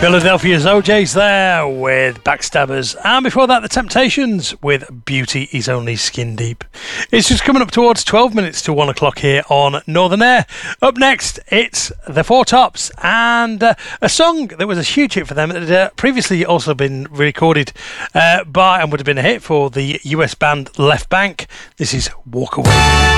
Philadelphia's OJ's there with Backstabbers, and before that the Temptations with Beauty Is Only Skin Deep. It's just coming up towards 12 minutes to 1 o'clock here on Northern Air. Up next it's the Four Tops and a song that was a huge hit for them that had previously also been recorded by and would have been a hit for the US band Left Bank. This is Walk Away.